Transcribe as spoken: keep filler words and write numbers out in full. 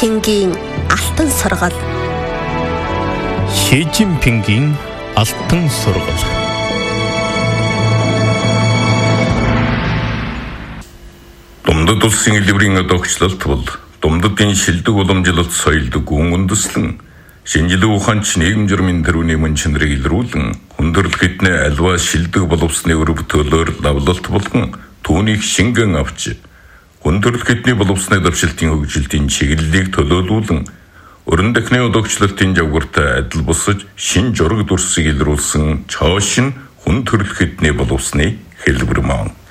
Цзиньпингийн алтан сургал. Шижинпингийн алтан сургал. Думдад улсын элбэрийн одоогчлолт бол думдадын шилдэг уламжлалт соёлд гүн үндэслэн шинжилгээ ухаанч нийгэм журмын төрөний мөн чанарыг илрүүлэн хүндрэл хэднээ альва шилдэг боловсны өр бүтээлээр давлалт болгон түүнийг шингэн авч хүндрэл хэдний боловсны давшилтын хөгжилтийн чиглэлийг төлөөлүүлэн өрн дахны одоогчлолтын жавгартай адил бусаж шин жураг дүрсийг илрүүлсэн чоошин хүндрэл хэдний боловсны хэлбэр маань.